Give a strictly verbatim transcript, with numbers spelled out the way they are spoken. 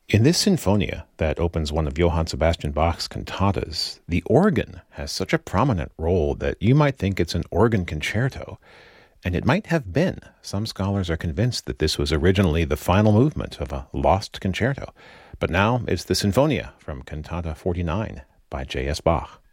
In this sinfonia that opens one of Johann Sebastian Bach's cantatas, the organ has such a prominent role that you might think it's an organ concerto, and it might have been. Some scholars are convinced that this was originally the final movement of a lost concerto, but now it's the Sinfonia from Cantata forty-nine by J S. Bach.